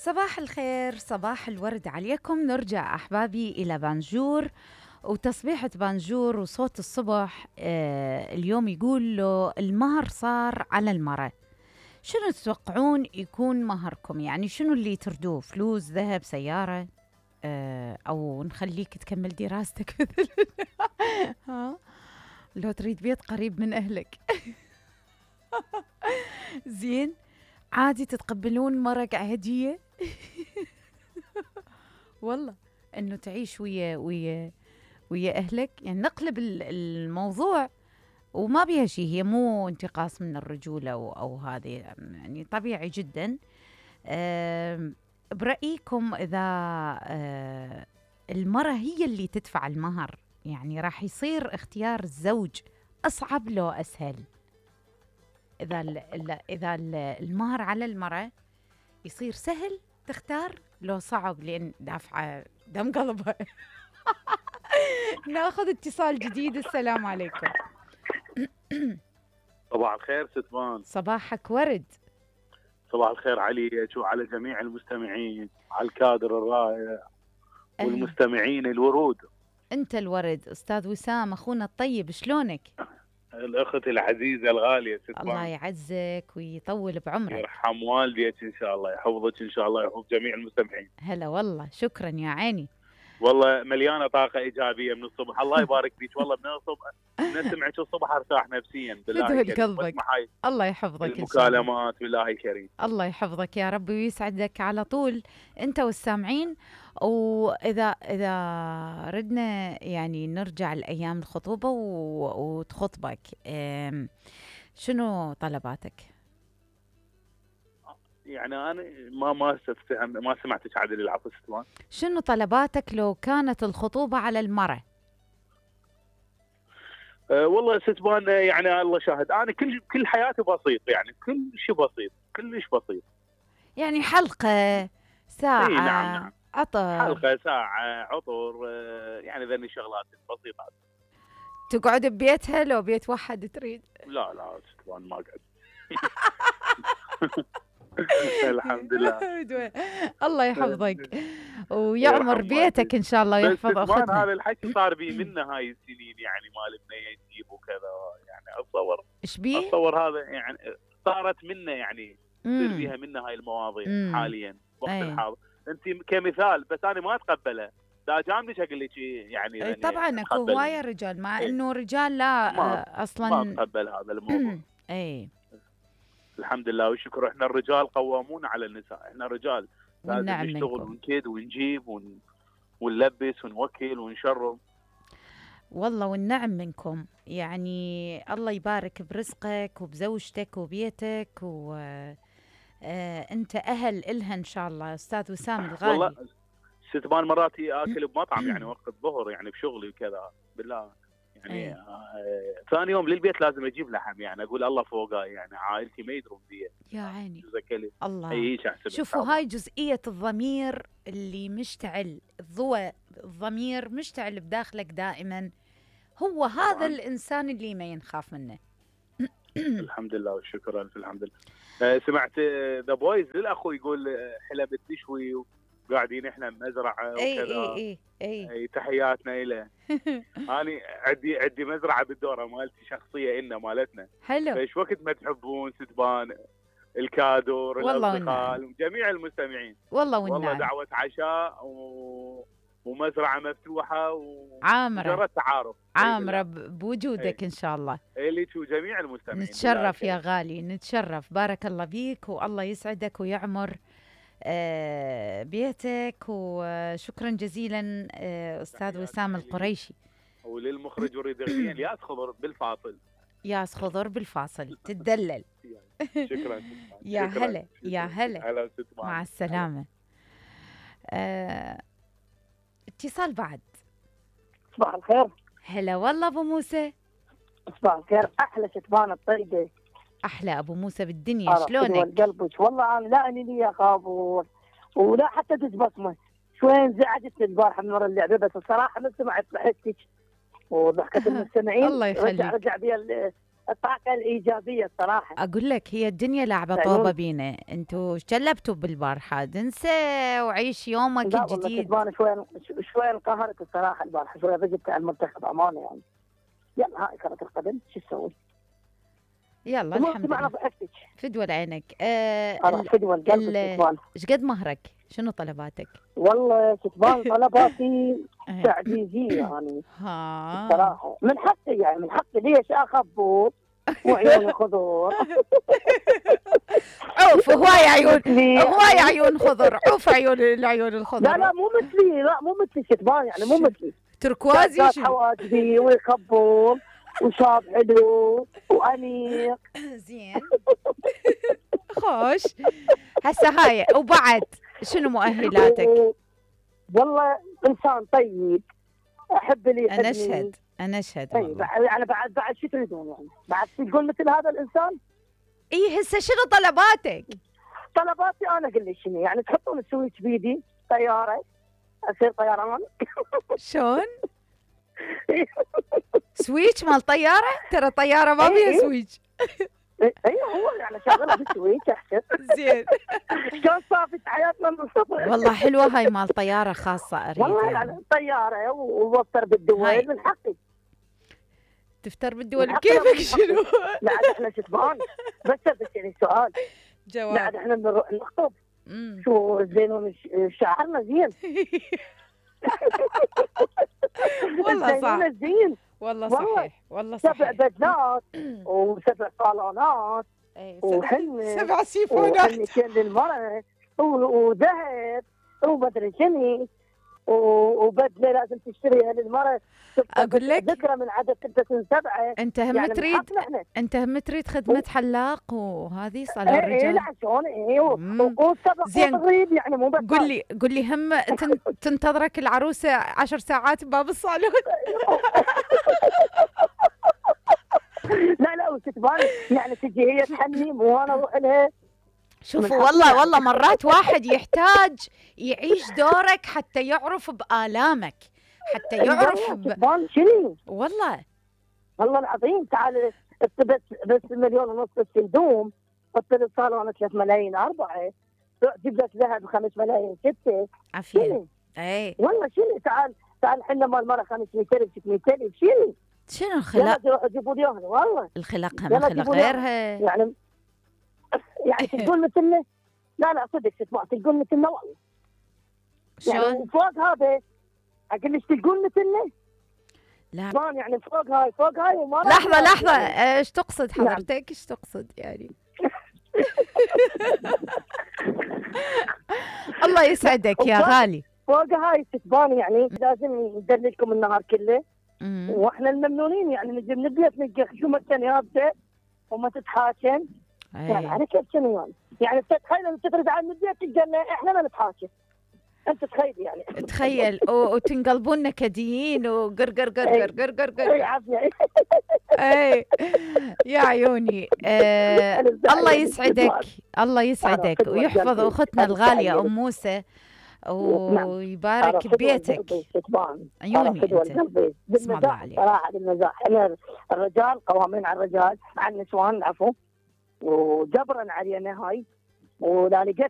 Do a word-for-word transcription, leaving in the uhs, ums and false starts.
صباح الخير، صباح الورد عليكم. نرجع أحبابي إلى بانجور وتصبيحة بانجور وصوت الصبح. آه اليوم يقول له المهر صار على المرأة. شنو تتوقعون يكون مهركم؟ يعني شنو اللي تردوه؟ فلوس، ذهب، سيارة؟ آه أو نخليك تكمل دراستك ها؟ لو تريد بيت قريب من أهلك زين، عادي تتقبلون مرق هدية والله انه تعيش ويا ويا ويا اهلك. يعني نقلب الموضوع وما بيها شيء، هي مو انتقاص من الرجولة أو, أو هذه، يعني طبيعي جدا. برأيكم إذا المرأة هي اللي تدفع المهر، يعني راح يصير اختيار الزوج أصعب لو أسهل؟ إذا ال ال إذا ال المهر على المرأة يصير سهل تختار لو صعب لأن دافعة دم قلبها ناخذ اتصال جديد. السلام عليكم. صباح الخير ستمان. صباحك ورد. صباح الخير عليك وعلى جميع المستمعين، على الكادر الرائع والمستمعين الورود. انت الورد استاذ وسام، اخونا الطيب، شلونك؟ الاخت العزيزه الغاليه ستمان. الله يعزك ويطول بعمرك. يرحم والديك ان شاء الله، يحفظك ان شاء الله، يحفظ جميع المستمعين. هلا والله، شكرا يا عيني. والله مليانه طاقه ايجابيه من الصبح. الله يبارك فيك والله، من الصبح نسمعك الصبح ارتاح نفسيا بالله الكريم. قلبك الله يحفظك. المكالمات بالله الكريم. الله يحفظك يا رب ويسعدك على طول انت والسامعين. واذا اذا ردنا يعني نرجع لايام الخطوبه وتخطبك، شنو طلباتك؟ يعني انا ما ما استفهم، ما سمعتك عادل. العفو ستوان. شنو طلباتك لو كانت الخطوبه على المرأة؟ أه والله ستوان، يعني الله شاهد، انا كل كل حياتي بسيط، يعني كل شيء بسيط، كلش بسيط. يعني حلقه، ساعه، إيه نعم نعم. عطر، حلقه، ساعه، عطر، أه يعني ذني الشغلات البسيطه. تقعد ببيتها لو بيت واحد تريد؟ لا لا ستوان ما اقعد الحمد لله. الله يحفظك ويعمر بيتك ان شاء الله ويحفظ اختنا. هذا الحكي صار بي منا هاي السنين، يعني مال بنيه نجيب وكذا، يعني اتصور ايش بيه؟ اتصور هذا يعني صارت منا، يعني تصير بيها منا هاي المواضيع مم. حاليا وقت أي. الحاضر انت كمثال، بس انا ما اتقبله. دا جامدش اقول لك يعني, يعني طبعا اكو هوايه رجال، مع انه رجال لا ما اصلا ما اتقبل هذا الموضوع. اي الحمد لله والشكر، احنا الرجال قوامون على النساء، احنا رجال لازم نشتغل ونكيد ونجيب ون... ونلبس ونوكل ونشرب. والله والنعم منكم، يعني الله يبارك برزقك وبزوجتك وبيتك، و آه انت اهل إلها ان شاء الله. استاذ وسام الغالي، والله ستمان مراتي اكل بمطعم يعني وقت الظهر، يعني بشغلي وكذا بالله، يعني آه ثاني يوم للبيت لازم اجيب لحم، يعني اقول الله فوقاي، يعني عائلتي ما يدرون بي يا عيني. الله أي شوفوا هاي جزئية الضمير اللي مشتعل، الضوء الضمير مشتعل بداخلك دائما، هو هذا طبعاً. الإنسان اللي ما ينخاف منه. الحمد لله والشكر ألف الحمد لله. آه سمعت ذا بويز للأخو يقول حلب تشوي وقاعدين احنا بمزرعة وكذا. اي اي اي اي تحياتنا له. أنا عندي عندي مزرعة بالدورة مالتي شخصية إلنا مالتنا. حلو. فايش وقت ما تحبون ستبان الكادور الأصدقاء جميع المستمعين، والله والنعم، والله دعوة عشاء و... ومزرعة مفتوحة وعامرة ومجرد تعارف عامرة بوجودك. ايه. إن شاء الله إليك وجميع المستمعين. نتشرف يا غالي، نتشرف. بارك الله بيك والله يسعدك ويعمر آه بيتك، وشكرا جزيلا آه أستاذ وسام القريشي. وللمخرج يريد أغنية ياس خضر بالفاصل، ياس خضر بالفاصل تدلل. شكرا يا هلا يا هلا، مع السلامة. آه اتصال بعد. صباح الخير. هلا والله ابو موسى. صباح الخير، احلى ستبان الطيبه. احلى ابو موسى بالدنيا، شلونك؟ قلبك والله انا لا اني لي اخاف ولا حتى تتبصمه. شوي انزعجت البارحه من ورا اللعبه، بس الصراحه من سمعت ضحكتك وضحكه المستمعين الله يخليك. رجع رجع بي الطاقه الايجابيه الصراحه. اقول لك هي الدنيا لعبه فعلاً. طوبه بينا، انتوا شلبتوا بالبارحه، انسى وعيش يومك لا والله الجديد. كسبان شوي شوي انقهرت الصراحه البارحه، شوي ضجت على المنتخب امانه يعني. يلا هاي كرة القدم شو تسوي؟ يلا الحمد معنا لله. ضحكتك. فدوى عينك. آه اروح ال- فدوى القلب ال- كسبان. ايش قد مهرك؟ شنو طلباتك؟ والله كسبان طلباتي إيه. تعجيزيه يعني ها صراحه، من حقي يعني من حقي. ليش اخبط وعيوني خضر؟ عوف هواي عيون، مثلي هواي يعني. عيون خضر، عوف عيون العيون لا الخضر. لا مو مثلي، لا مو مثلي كسبان يعني مو شو؟ مثلي. تركوازي ذات شنو؟ حواجبي ويخبط وشاب حلو وانيق. زين. خوش. هسه هاي وبعد شنو مؤهلاتك؟ و- والله انسان طيب، احب اللي يحبني. انا اشهد، انا اشهد اي والله. بعد يعني بعد بعد شو تريدون يعني؟ بعد تقول مثل هذا الانسان؟ اي هسه شنو طلباتك؟ طلباتي انا اقول لك شنو يعني، تحطون السويتش بيدي طياره اصير طيران. شلون؟ سويتش مال طياره؟ ترى طياره ما إي فيها إي. سويتش. اي هو يعني شغله بالسويتش احسن. زين. شلون صافت حياتنا من الصفر. والله حلوه هاي مال طياره خاصه اريد والله يعني. يعني طياره ووفر هاي. بالدول من حقي. تفتر بالدول من حقي كيفك من شنو؟ لا عاد احنا شتبان. بس بس يعني سؤال، لا عاد جواب. احنا نروح نخطب أمم. شو زينون شعرنا زين. والله صح. زينون زين. والله والله. صحيح، والله سبع صحيح. بدلات وسبع صالونات إي، وحنة سبع سيفونات. وحنتين للمرأة و- وذهب ومدري شنو و- وبدلة لازم تشتريها للمرأة. أقول لك؟ ذكرى من عدد ستة سبعة. انت هم يعني تريد، من احنا. انت هم تريد خدمه حلاق وهذه صالون ايه ايه الرجال. لا شلون ايه مم. وسبق زين. وتغريب يعني مو بس. قل لي قل لي هم تن- تنتظرك العروسه عشر ساعات بباب الصالون. لا لا وتتبان يعني تجي هي تحني مو انا اروح لها. شوفوا من والله حقي. والله مرات واحد يحتاج يعيش دورك حتى يعرف بآلامك، حتى يعرف ب... تتبان شنو والله. والله العظيم. تعال بس بس مليون ونص بس هدوم، حط لي الصالون ثلاث ملايين أربعة، جيب لك ذهب خمس ملايين ستة. عافية. شنو اي والله شنو. تعال تعال حنا مال المرأة خمسمية ألف ستمية ألف شنو. شنو يلا الخلاق؟ تروحوا جيبوا لي اياها والله. الخلاق هم يلا خلق جيبوا لي غيرها. يعني يعني تقول مثلنا. لا لا صدق تسمع تقول مثلنا والله. يعني شلون؟ وفوق هذا اقول لك تقول مثلنا. لا طبعاً يعني فوق هاي فوق هاي وما لحظة لحظة، ايش تقصد حضرتك؟ ايش تقصد يعني؟ الله يسعدك يا غالي. فوق هاي تتبان يعني لازم ندللكم النهار كله. أمم. واحنا الممنونين يعني نجي من البيت نلقى خشومة يابسه وما تتحاكم. يعني أي. على كيف شنو يعني؟ يعني تتخيل ان تطرد عن البيت تلقى لنا احنا ما نتحاكم. انت تخيل يعني. تخيل و- وتنقلبون نكديين وقر قر قر قر قر قر اي قر. عافيه. اي يا عيوني. آه الله يسعدك، الله يسعدك ويحفظ اختنا الغالية ام موسى ويبارك ببيتك. عيوني انت. اسم الله عليك. صراحه بالمزاح انا الرجال قوامين على الرجال على النسوان عفوا وجبرا علينا هاي. ولا لقيت